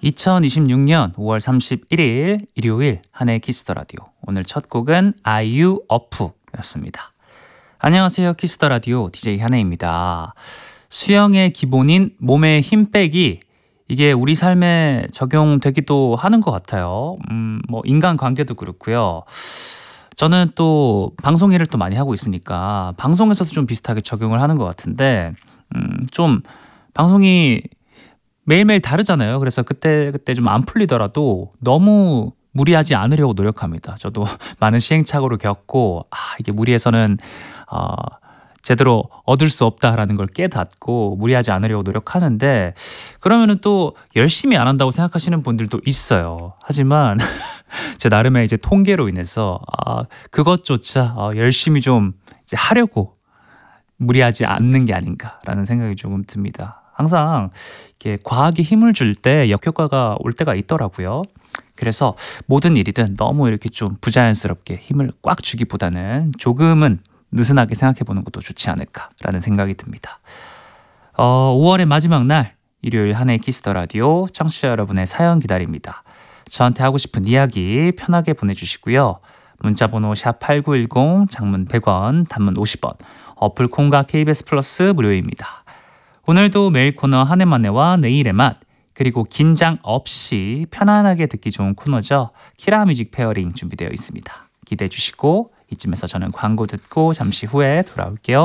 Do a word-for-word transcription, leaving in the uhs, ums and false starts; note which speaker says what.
Speaker 1: 이천이십육년 오월 삼십일일 일요일 한해 키스더 라디오. 오늘 첫 곡은 아이유 어프였습니다. 안녕하세요. 키스더 라디오 디제이 한해입니다. 수영의 기본인 몸의 힘 빼기, 이게 우리 삶에 적용되기도 하는 것 같아요. 음, 뭐 인간 관계도 그렇고요. 저는 또 방송 일을 또 많이 하고 있으니까 방송에서도 좀 비슷하게 적용을 하는 것 같은데, 음, 좀 방송이 매일매일 다르잖아요. 그래서 그때 그때 좀 안 풀리더라도 너무 무리하지 않으려고 노력합니다. 저도 많은 시행착오를 겪고, 아, 이게 무리해서는 어, 제대로 얻을 수 없다라는 걸 깨닫고 무리하지 않으려고 노력하는데, 그러면은 또 열심히 안 한다고 생각하시는 분들도 있어요. 하지만 제 나름의 이제 통계로 인해서 아, 그것조차 어, 열심히 좀 이제 하려고 무리하지 않는 게 아닌가라는 생각이 조금 듭니다. 항상 이렇게 과학이 힘을 줄 때 역효과가 올 때가 있더라고요. 그래서 모든 일이든 너무 이렇게 좀 부자연스럽게 힘을 꽉 주기보다는 조금은 느슨하게 생각해보는 것도 좋지 않을까라는 생각이 듭니다. 어, 오월의 마지막 날 일요일 한해 키스더 라디오, 청취자 여러분의 사연 기다립니다. 저한테 하고 싶은 이야기 편하게 보내주시고요. 문자번호 샵 팔구일공, 장문 백 원, 단문 오십 원, 어플 콩과 케이비에스 플러스 무료입니다. 오늘도 매일 코너 한해만해와 내일의 맛, 그리고 긴장 없이 편안하게 듣기 좋은 코너죠. 키라 뮤직 페어링 준비되어 있습니다. 기대해 주시고, 이쯤에서 저는 광고 듣고 잠시 후에 돌아올게요.